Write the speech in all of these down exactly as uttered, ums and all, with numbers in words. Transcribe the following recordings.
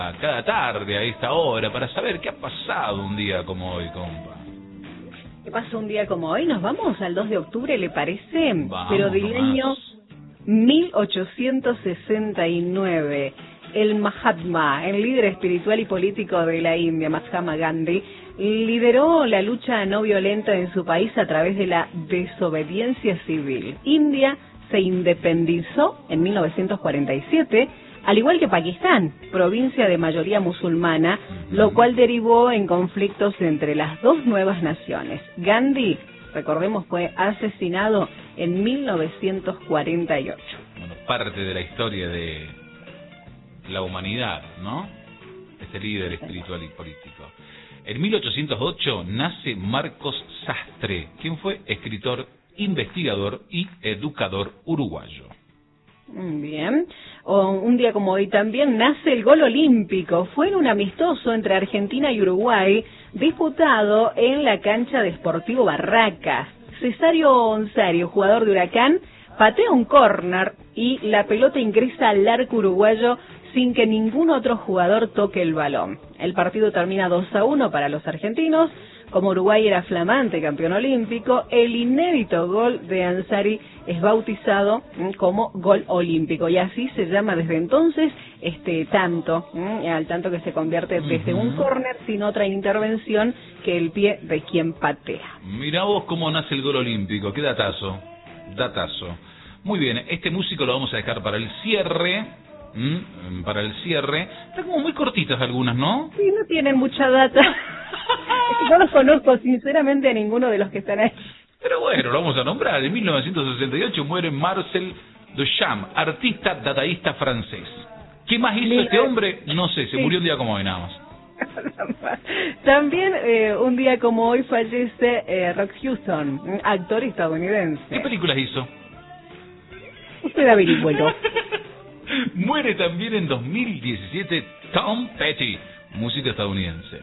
cada tarde a esta hora para saber qué ha pasado un día como hoy, compa. ¿Qué pasó un día como hoy? Nos vamos al dos de octubre, ¿le parece? Vamos Pero del nomás. año mil ochocientos sesenta y nueve. El Mahatma, el líder espiritual y político de la India, Mahatma Gandhi, lideró la lucha no violenta en su país a través de la desobediencia civil. India se independizó en mil novecientos cuarenta y siete, al igual que Pakistán, provincia de mayoría musulmana, lo cual derivó en conflictos entre las dos nuevas naciones. Gandhi, recordemos, fue asesinado en mil novecientos cuarenta y ocho. Bueno, parte de la historia de la humanidad, ¿no? Este líder espiritual y político. En mil ochocientos ocho nace Marcos Sastre, quien fue escritor, investigador y educador uruguayo. Bien. O un día como hoy también nace el gol olímpico. Fue en un amistoso entre Argentina y Uruguay, disputado en la cancha de Sportivo Barracas. Cesario Onzario, jugador de Huracán, patea un córner y la pelota ingresa al arco uruguayo sin que ningún otro jugador toque el balón. El partido termina dos a uno para los argentinos. Como Uruguay era flamante campeón olímpico, el inédito gol de Ansari es bautizado como gol olímpico y así se llama desde entonces este tanto, al tanto que se convierte desde un córner sin otra intervención que el pie de quien patea. Mirá vos cómo nace el gol olímpico, qué datazo, datazo. Muy bien, este músico lo vamos a dejar para el cierre. ¿Mm? Para el cierre. Están como muy cortitas algunas, ¿no? Sí, no tienen mucha data. No los conozco sinceramente a ninguno de los que están ahí. Pero bueno, lo vamos a nombrar. En mil novecientos sesenta y ocho muere Marcel Duchamp, artista dadaísta francés. ¿Qué más hizo Mira, este hombre? No sé, se sí. murió un día como hoy nada más. También eh, un día como hoy fallece eh, Rock Hudson, un actor estadounidense. ¿Qué películas hizo? Usted averigüelo. Muere también en dos mil diecisiete Tom Petty, músico estadounidense.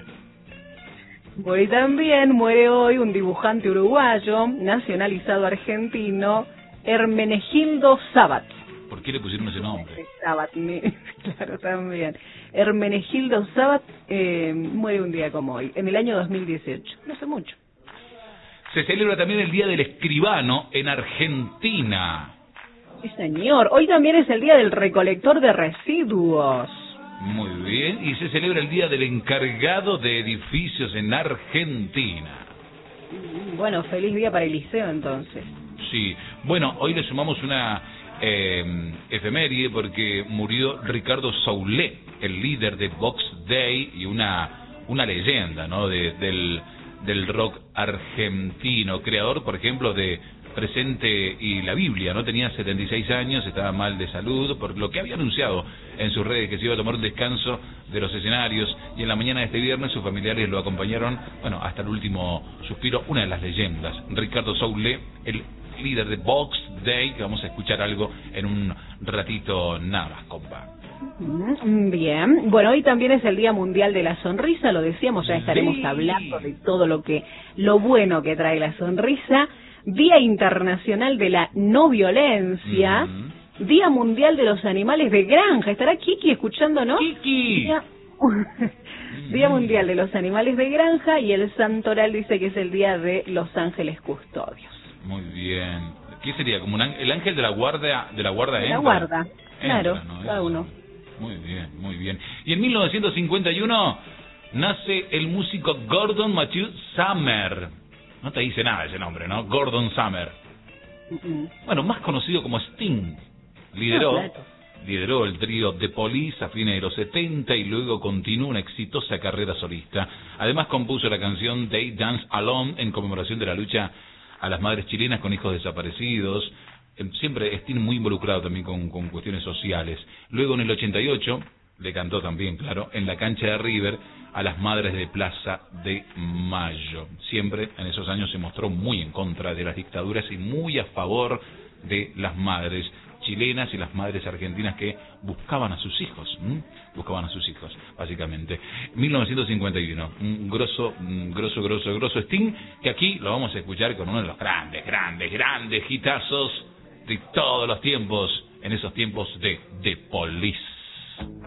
Hoy también muere hoy un dibujante uruguayo, nacionalizado argentino, Hermenegildo Sabat. ¿Por qué le pusieron ese nombre? Sabat, claro, también. Hermenegildo Sabat eh, muere un día como hoy, en el año dos mil dieciocho, no hace mucho. Se celebra también el Día del Escribano en Argentina. Sí, señor. Hoy también es el día del recolector de residuos. Muy bien. Y se celebra el Día del Encargado de Edificios en Argentina. Bueno, feliz día para el liceo, entonces. Sí. Bueno, hoy le sumamos una eh, efeméride porque murió Ricardo Soule, el líder de Box Day y una una leyenda, ¿no? De, del, del rock argentino. Creador, por ejemplo, de Presente y la Biblia, ¿no? Tenía setenta y seis años, estaba mal de salud, por lo que había anunciado en sus redes que se iba a tomar un descanso de los escenarios, y en la mañana de este viernes sus familiares lo acompañaron, bueno, hasta el último suspiro. Una de las leyendas, Ricardo Soule, el líder de Box Day, que vamos a escuchar algo en un ratito nada más, compa. Bien, bueno, hoy también es el Día Mundial de la Sonrisa, lo decíamos, ya estaremos Sí. hablando de todo lo que, lo bueno que trae la sonrisa. Día Internacional de la No Violencia, uh-huh. Día Mundial de los Animales de Granja. ¿Estará Kiki escuchándonos? ¡Kiki! Día... Día Mundial de los Animales de Granja, y el Santoral dice que es el Día de los Ángeles Custodios. Muy bien. ¿Qué sería? ¿Como un ángel, el ángel de la guarda de la guarda de entra? la guarda, claro, entra, ¿no? cada uno. Muy bien, muy bien. Y en mil novecientos cincuenta y uno nace el músico Gordon Matthew Summer. No te dice nada ese nombre, ¿no? Gordon Summer. Uh-uh. Bueno, más conocido como Sting. Lideró, no, claro. lideró el trío The Police a fines de los setenta y luego continuó una exitosa carrera solista. Además compuso la canción They Dance Alone en conmemoración de la lucha a las madres chilenas con hijos desaparecidos. Siempre Sting muy involucrado también con, con cuestiones sociales. Luego en el ochenta y ocho le cantó también, claro, en la cancha de River a las madres de Plaza de Mayo. Siempre en esos años se mostró muy en contra de las dictaduras y muy a favor de las madres chilenas y las madres argentinas que buscaban a sus hijos, ¿m? buscaban a sus hijos, básicamente. mil novecientos cincuenta y uno, un grosso, un grosso, grosso, grosso Sting, que aquí lo vamos a escuchar con uno de los grandes, grandes, grandes hitazos de todos los tiempos, en esos tiempos de The Police.